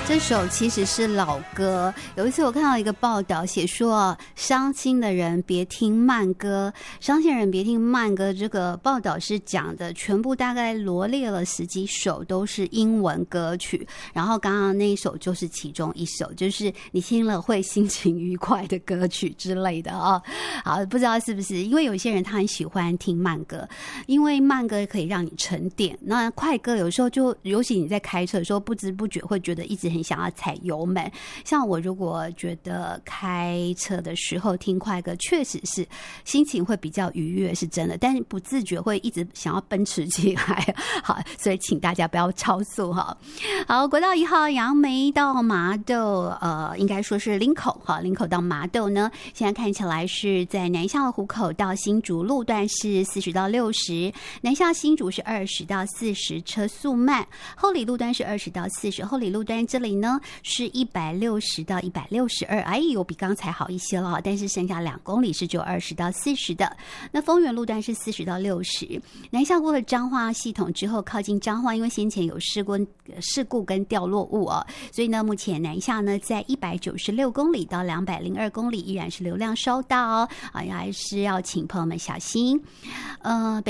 这首其实是老歌。有一次我看到一个报道写说，伤心的人别听慢歌，伤心人别听慢歌。这个报道是讲的全部大概罗列了10几首都是英文歌曲，然后刚刚那一首就是其中一首，就是你听了会心情愉快的歌曲之类的啊。好，不知道是不是因为有些人他很喜欢听慢歌，因为慢歌可以让你沉淀，那快歌有时候就尤其你在开车的时候不知不觉会觉得一直很想要踩油门。像我如果觉得开车的时候听快歌确实是心情会比较愉悦，是真的，但是不自觉会一直想要奔驰起来。好，所以请大家不要超速哈。好，国道1号杨梅到麻豆，应该说是林口哈，林口到麻豆呢，现在看起来是在南下湖口到新竹路段是40到60，南下新竹是20到40，车速慢。后里路段是20到40，后里路段这里呢是160到162，哎呦，比刚才好一些了，但是剩下2公里是只有20到40的。那丰原路段是40到60，南下过了彰化系统之后，靠近彰化，因为先前有事故跟掉落物哦，所以呢，目前南下呢在196公里到202公里依然是流量稍大哦，还是要请朋友们小心。